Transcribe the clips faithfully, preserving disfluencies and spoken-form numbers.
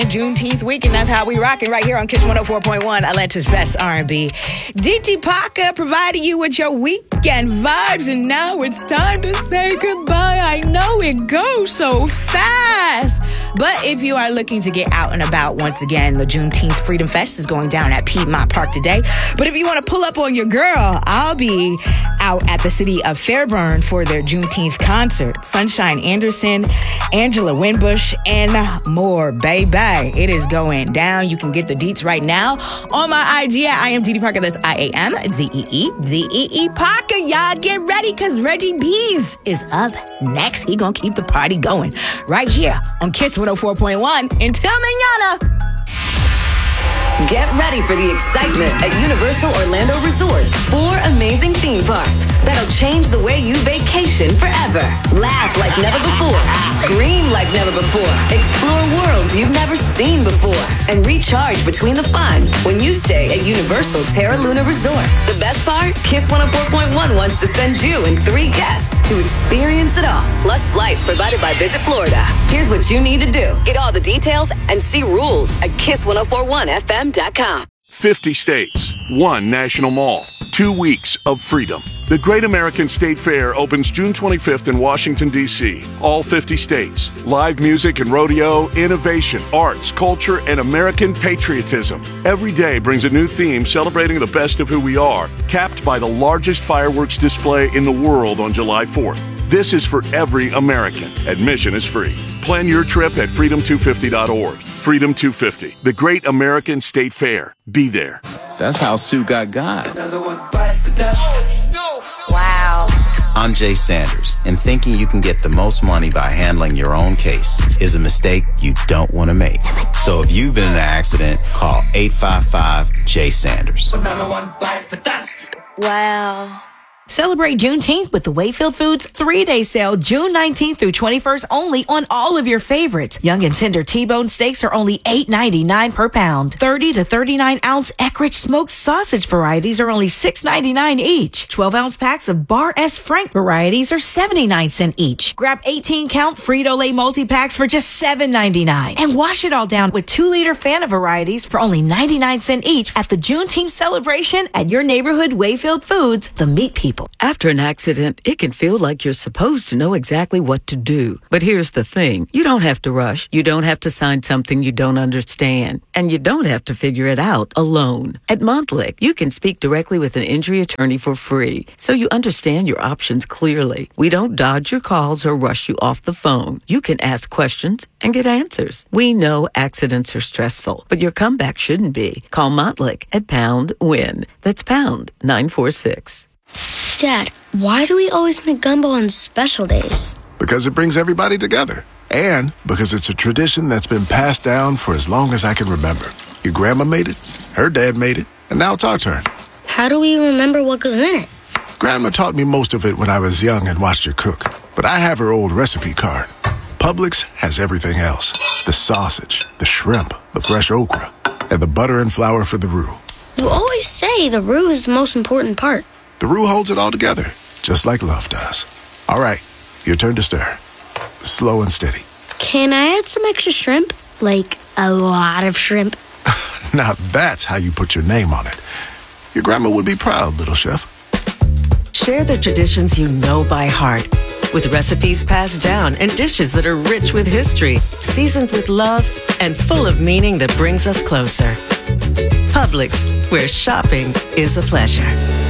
Juneteenth weekend. That's how we rocking right here on Kiss one oh four point one, Atlanta's best R and B. D T Parker providing you with your weekend vibes, and now it's time to say goodbye. I know it goes so fast, but if you are looking to get out and about, once again, the Juneteenth Freedom Fest is going down at Piedmont Park today. But if you want to pull up on your girl, I'll be out at the city of Fairburn for their Juneteenth concert. Sunshine Anderson, Angela Winbush, and more, baby. It is going down. You can get the deets right now on my I G at I am D D Parker. That's I A M D E E D E E Parker. Y'all get ready, because Reggie B's is up next. He gonna keep the party going right here on Kiss one oh four point one. Until manana. Get ready for the excitement at Universal Orlando Resort's four amazing theme parks that'll change the way you vacation forever. Laugh like never before. Scream like never before. Explore worlds you've never seen before. And recharge between the fun when you stay at Universal Terra Luna Resort. The best part? Kiss one oh four point one wants to send you and three guests to experience it all. Plus flights provided by Visit Florida. Here's what you need to do. Get all the details and see rules at kiss ten forty-one f m dot com. fifty states, one national mall, two weeks of freedom. The Great American State Fair opens June twenty-fifth in Washington, D C All fifty states. Live music and rodeo, innovation, arts, culture, and American patriotism. Every day brings a new theme celebrating the best of who we are, capped by the largest fireworks display in the world on July fourth. This is for every American. Admission is free. Plan your trip at freedom two fifty dot org. Freedom two fifty, the Great American State Fair. Be there. That's how Sue got God. Wow. I'm Jay Sanders, and thinking you can get the most money by handling your own case is a mistake you don't want to make. So if you've been in an accident, call eight five five J Sanders. Wow. Celebrate Juneteenth with the Wayfield Foods three-day sale, June nineteenth through twenty-first, only on all of your favorites. Young and tender T-bone steaks are only eight ninety-nine per pound. thirty to thirty-nine ounce Eckrich smoked sausage varieties are only six ninety-nine each. twelve ounce packs of Bar S Frank varieties are seventy-nine cents each. Grab eighteen count Frito-Lay multi-packs for just seven ninety-nine. And wash it all down with two liter Fanta varieties for only ninety-nine cents each at the Juneteenth celebration at your neighborhood Wayfield Foods, the meat people. After an accident, it can feel like you're supposed to know exactly what to do. But here's the thing. You don't have to rush. You don't have to sign something you don't understand. And you don't have to figure it out alone. At Montlick, you can speak directly with an injury attorney for free, so you understand your options clearly. We don't dodge your calls or rush you off the phone. You can ask questions and get answers. We know accidents are stressful, but your comeback shouldn't be. Call Montlick at Pound Win. That's Pound nine four six. Dad, why do we always make gumbo on special days? Because it brings everybody together. And because it's a tradition that's been passed down for as long as I can remember. Your grandma made it, her dad made it, and now it's our turn. How do we remember what goes in it? Grandma taught me most of it when I was young and watched her cook. But I have her old recipe card. Publix has everything else. The sausage, the shrimp, the fresh okra, and the butter and flour for the roux. You always say the roux is the most important part. The roux holds it all together, just like love does. All right, your turn to stir. Slow and steady. Can I add some extra shrimp? Like, a lot of shrimp? Now that's how you put your name on it. Your grandma would be proud, little chef. Share the traditions you know by heart, with recipes passed down and dishes that are rich with history, seasoned with love, and full of meaning that brings us closer. Publix, where shopping is a pleasure.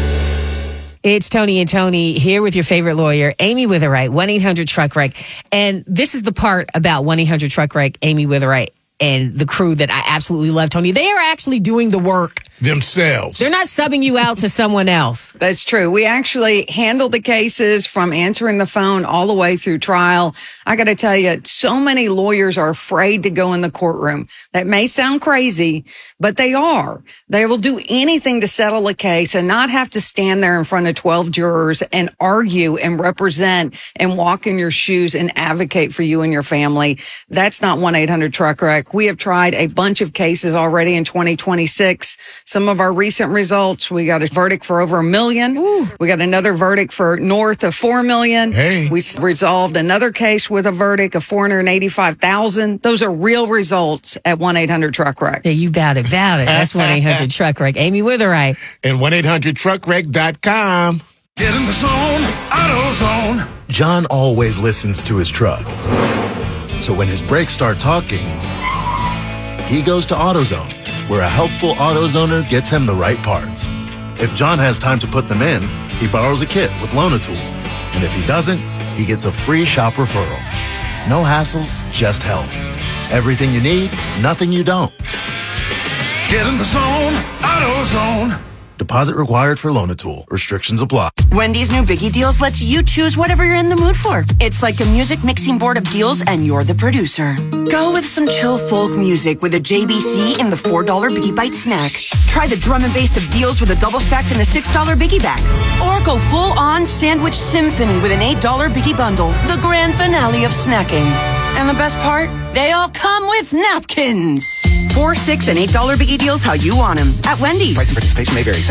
It's Tony and Tony here with your favorite lawyer, Amy Witherite, one eight hundred truck wreck. And this is the part about one eight hundred truck wreck, Amy Witherite, and the crew that I absolutely love, Tony. They are actually doing the work themselves. They're not subbing you out to someone else. That's true. We actually handle the cases from answering the phone all the way through trial. I got to tell you, so many lawyers are afraid to go in the courtroom. That may sound crazy, but they are. They will do anything to settle a case and not have to stand there in front of twelve jurors and argue and represent and walk in your shoes and advocate for you and your family. That's not one eight hundred truck wreck. Look, we have tried a bunch of cases already in twenty twenty-six. Some of our recent results, we got a verdict for over a million. Ooh. We got another verdict for north of four million. Hey. We resolved another case with a verdict of four hundred eighty-five thousand. Those are real results at one eight hundred truck wreck. Yeah, you about it, about it. That's one eight hundred truck wreck. Amy Witherite. And one eight hundred truck wreck dot com. Get in the zone, AutoZone. John always listens to his truck. So when his brakes start talking, he goes to AutoZone, where a helpful AutoZoner gets him the right parts. If John has time to put them in, he borrows a kit with Loan-A-Tool. And if he doesn't, he gets a free shop referral. No hassles, just help. Everything you need, nothing you don't. Get in the zone, AutoZone. Deposit required for Loan-A-Tool. Restrictions apply. Wendy's new Biggie Deals lets you choose whatever you're in the mood for. It's like a music mixing board of deals, and you're the producer. Go with some chill folk music with a J B C in the four dollar Biggie Bite snack. Try the drum and bass of deals with a double stack in the six dollar Biggie Bag. Or go full-on sandwich symphony with an eight dollar Biggie Bundle, the grand finale of snacking. And the best part? They all come with napkins. Four, six, and eight dollar Biggie Deals how you want them at Wendy's. Price and participation may vary.